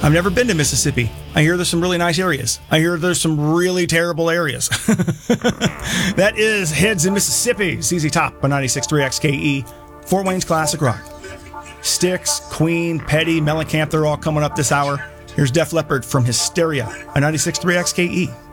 I've never been to Mississippi. I hear there's some really nice areas. I hear there's some really terrible areas. That is Heads in Mississippi. ZZ Top on 96.3 XKE. Fort Wayne's Classic Rock. Styx, Queen, Petty, Mellencamp, they're all coming up this hour. Here's Def Leppard from Hysteria on 96.3 XKE.